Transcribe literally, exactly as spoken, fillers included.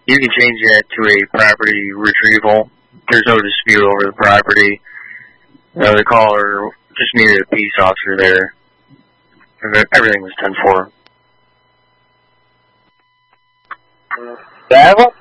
You can change that to a property retrieval. There's no dispute over the property. Uh, the caller just needed a peace officer there. Everything was ten four. Yeah, I have